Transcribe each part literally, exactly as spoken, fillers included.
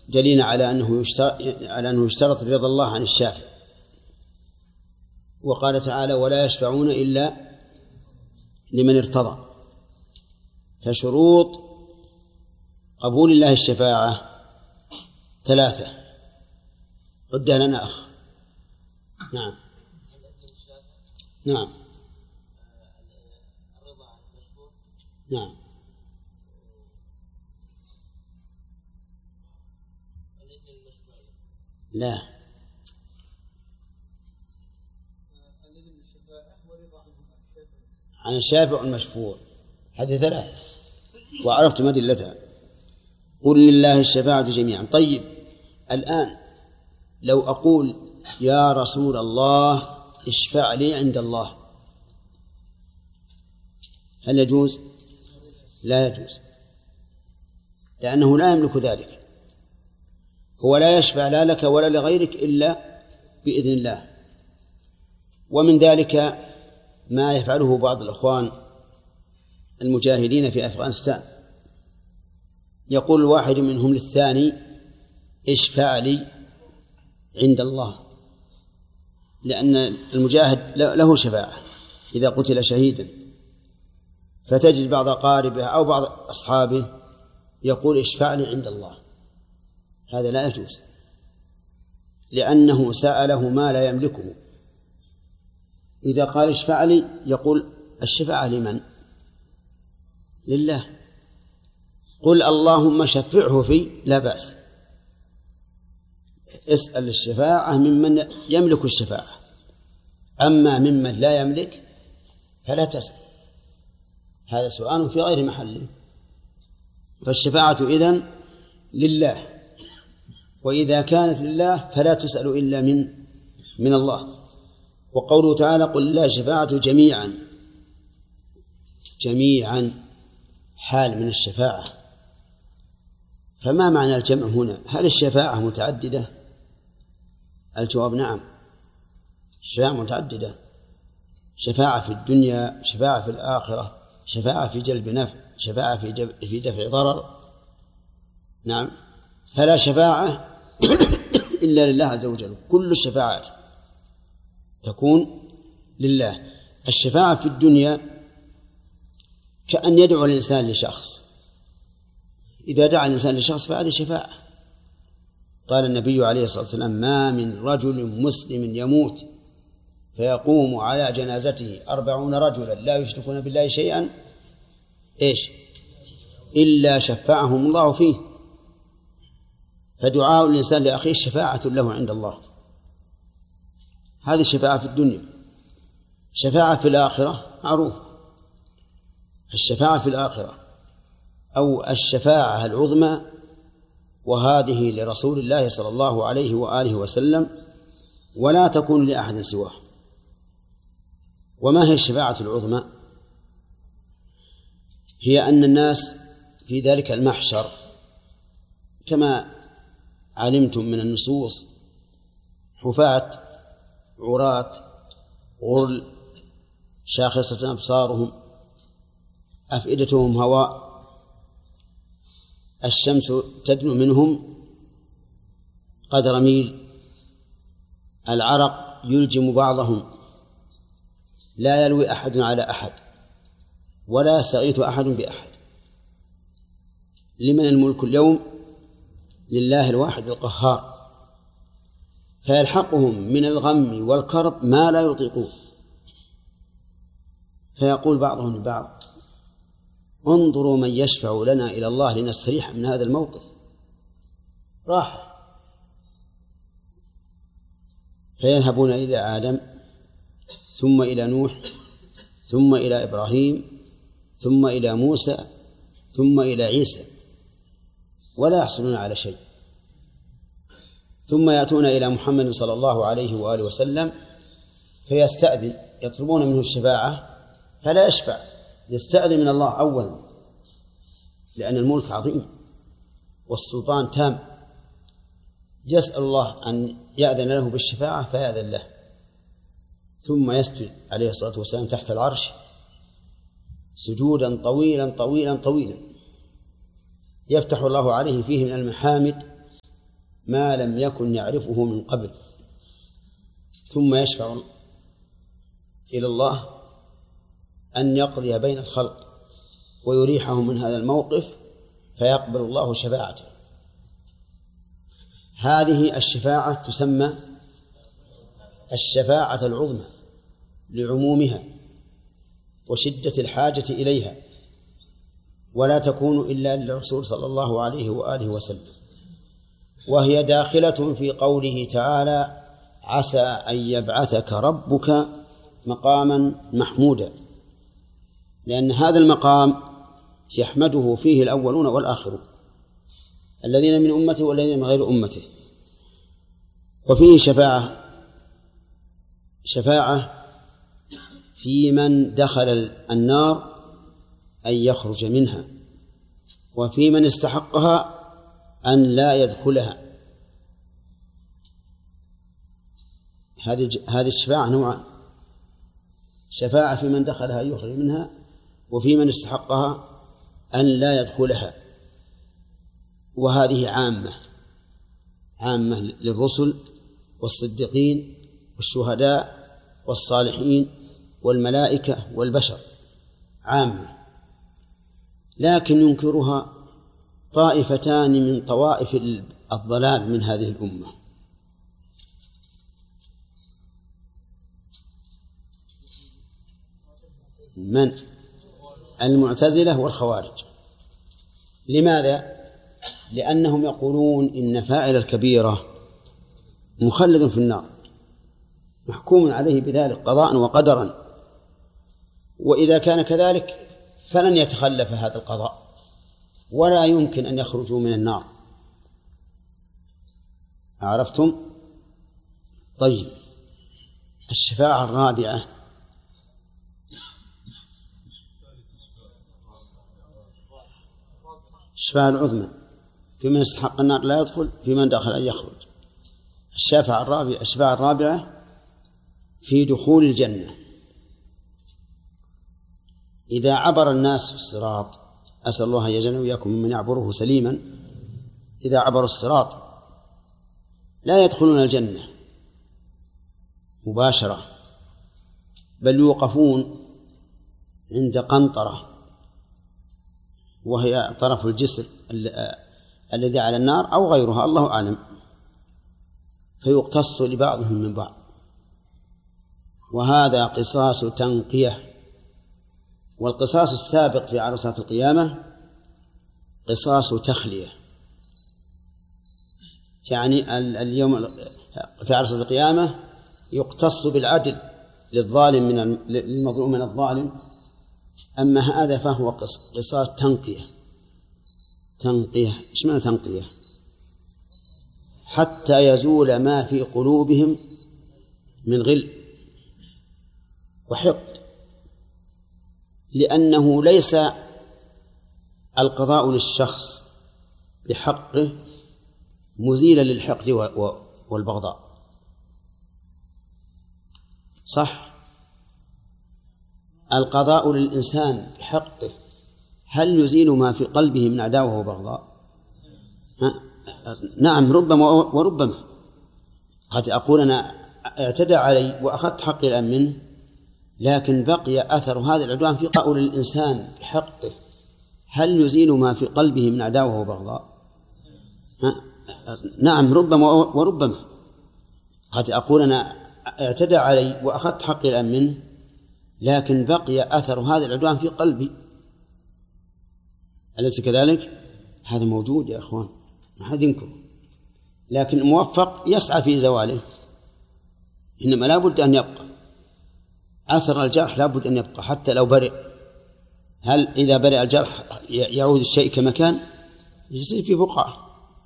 دليل على أنه يشترط على أنه يشترط رضا الله عن الشافع. وقال تعالى: ولا يشفعون إلا لمن ارتضى. فشروط قبول الله الشفاعة ثلاثة. عدها لنا أخ. نعم نعم نعم لا عن الشافع المشفوع. هذه ثلاثة وعرفتم أدلتها. قل لله الشفاعة جميعا. طيب الآن لو أقول: يا رسول الله اشفع لي عند الله، هل يجوز؟ لا يجوز، لأنه لا يملك ذلك. هو لا يشفع لا لك ولا لغيرك إلا بإذن الله. ومن ذلك ما يفعله بعض الأخوان المجاهدين في أفغانستان، يقول الواحد منهم للثاني: اشفع لي عند الله، لأن المجاهد له شفاعة إذا قتل شهيدا، فتجد بعض أقاربه أو بعض أصحابه يقول: اشفع لي عند الله. هذا لا يجوز، لأنه سأله ما لا يملكه. إذا قال اشفع لي يقول: الشفاعة لمن؟ لله. قل اللهم شفعه في، لا بأس. اسأل الشفاعة ممن يملك الشفاعة، أما ممن لا يملك فلا تسأل. هذا سؤال في غير محله. فالشفاعة إذن لله، وإذا كانت لله فلا تسأل إلا من من الله. وقوله تعالى: قل لله الشفاعة جميعا. جميعا حال من الشفاعة، فما معنى الجمع هنا؟ هل الشفاعة متعددة؟ الجواب: نعم، الشفاعة متعددة. شفاعة في الدنيا، شفاعة في الآخرة، شفاعة في جلب نفع، شفاعة في جب... في دفع ضرر. نعم، فلا شفاعة إلا لله عز وجل. كل الشفاعات تكون لله. الشفاعة في الدنيا كأن يدعو الإنسان لشخص، إذا دعا الإنسان لشخص فهذه شفاعة. قال النبي عليه الصلاة والسلام: ما من رجل مسلم يموت فيقوم على جنازته أربعون رجلا لا يشركون بالله شيئا إيش إلا شفعهم الله فيه. فدعاء الإنسان لأخيه شفاعة له عند الله. هذه الشفاعة في الدنيا. شفاعة في الآخرة معروفة. الشفاعة في الآخرة أو الشفاعة العظمى، وهذه لرسول الله صلى الله عليه وآله وسلم، ولا تكون لأحد سواه. وما هي الشفاعة العظمى؟ هي أن الناس في ذلك المحشر كما علمتم من النصوص حفاة عراة غرل شاخصة أبصارهم أفئدتهم هواء، الشمس تدنو منهم قدر ميل، العرق يلجم بعضهم، لا يلوي أحد على أحد ولا يستغيث أحد بأحد. لمن الملك اليوم؟ لله الواحد القهار. فيلحقهم من الغم والكرب ما لا يطيقون، فيقول بعضهم لبعض: انظروا من يشفع لنا إلى الله لنستريح من هذا الموقف. راح فيذهبون إلى آدم، ثم إلى نوح، ثم إلى إبراهيم، ثم إلى موسى، ثم إلى عيسى، ولا يحصلون على شيء. ثم يأتون إلى محمد صلى الله عليه وآله وسلم فيستأذن، يطلبون منه الشفاعة فلا يشفع، يستأذن من الله أولا، لأن الملك عظيم والسلطان تام. يسأل الله أن يأذن له بالشفاعة فيأذن له، ثم يسجد عليه الصلاة والسلام تحت العرش سجودا طويلا طويلا طويلا، يفتح الله عليه فيه من المحامد ما لم يكن يعرفه من قبل، ثم يشفع إلى الله أن يقضي بين الخلق ويريحهم من هذا الموقف فيقبل الله شفاعته. هذه الشفاعة تسمى الشفاعة العظمى لعمومها وشدة الحاجة إليها، ولا تكون إلا للرسول صلى الله عليه وآله وسلم، وهي داخلة في قوله تعالى: عسى أن يبعثك ربك مقاما محمودا، لأن هذا المقام يحمده فيه الأولون والآخرون، الذين من أمته والذين من غير أمته. وفيه شفاعة شفاعة في من دخل النار أن يخرج منها، وفي من استحقها أن لا يدخلها. هذه هذه الشفاعة نوعان: شفاعة في من دخلها يخرج منها، وفي من استحقها أن لا يدخلها. وهذه عامة عامة للرسل والصديقين والشهداء والصالحين والملائكة والبشر، عامة. لكن ينكرها طائفتان من طوائف الضلال من هذه الأمة. من؟ المعتزلة والخوارج. لماذا؟ لأنهم يقولون إن فاعل الكبيرة مخلد في النار، محكوم عليه بذلك قضاء وقدرا، وإذا كان كذلك فلن يتخلف هذا القضاء ولا يمكن أن يخرجوا من النار. عرفتم؟ طيب، الشفاعة الرابعة الشفاعة العظمى في من استحق النار لا يدخل، في من دخل أن يخرج. الشفاعة الرابعة الشفاعة الرابعة في دخول الجنة. إذا عبر الناس الصراط، أسأل الله أن يجعلنا وإياكم ممن يعبره سليما، إذا عبروا الصراط لا يدخلون الجنة مباشرة، بل يوقفون عند قنطرة وهي طرف الجسر الذي على النار أو غيرها، الله أعلم، فيقتص لبعضهم من بعض، وهذا قصاص تنقية. والقصاص السابق في عرصات القيامة قصاص تخلية، يعني اليوم في عرصات القيامة يقتص بالعدل للظالم من المظلوم من الظالم، أما هذا فهو قصاص تنقية. تنقية إيش معنى تنقية؟ حتى يزول ما في قلوبهم من غل وحقد، لأنه ليس القضاء للشخص بحقه مزيلا للحقد والبغضاء، صح؟ القضاء للإنسان بحقه هل يزيل ما في قلبه من عداوة وبغضاء؟ نعم، ربما وربما. قد أقول أنا اعتدى علي وأخذت حقي الآن منه، لكن بقي أثر هذا العدوان في قول الإنسان بحقه هل يزيل ما في قلبه من عداوة وبغضاء؟ نعم، ربما وربما. قد أقول أنا اعتدى علي وأخذت حقي الآن منه، لكن بقي أثر هذا العدوان في قلبي، أليس كذلك؟ هذا موجود يا أخوان، ما حد ينكر، لكن الموفق يسعى في زواله، إنما لا بد أن يبقى أثر الجرح، لا بد أن يبقى حتى لو برئ. هل إذا برئ الجرح يعود الشيء كما كان؟ يصير في بقعة.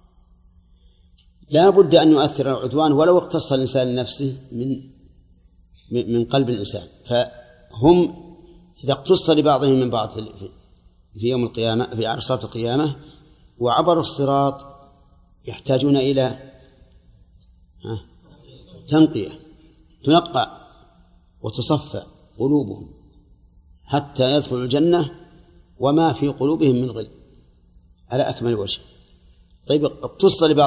لا بد أن يؤثر العدوان ولو اقتص الإنسان لنفسه من من قلب الإنسان. فهم إذا اقتص لبعضهم من بعض في يوم القيامة في عرصات القيامة وعبروا الصراط يحتاجون إلى تنقية، تنقى وتصفى قلوبهم حتى يدخلوا الجنة وما في قلوبهم من غل على أكمل وجه. طيب، اقتص لبعض